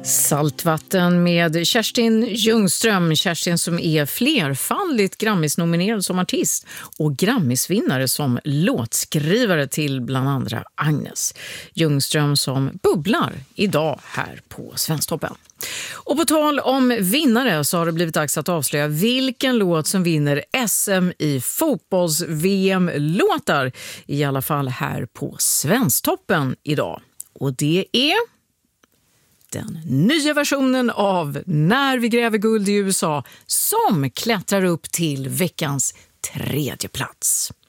Saltvatten med Kerstin Ljungström. Kerstin som är flerfaldigt Grammis-nominerad som artist och Grammisvinnare som låtskrivare till bland andra Agnes. Ljungström som bubblar idag här på Svensktoppen. Och på tal om vinnare så har det blivit dags att avslöja vilken låt som vinner SM i fotbolls-VM-låtar. I alla fall här på Svensktoppen idag. Och det är den nya versionen av När vi gräver guld i USA som klättrar upp till veckans 3:e plats.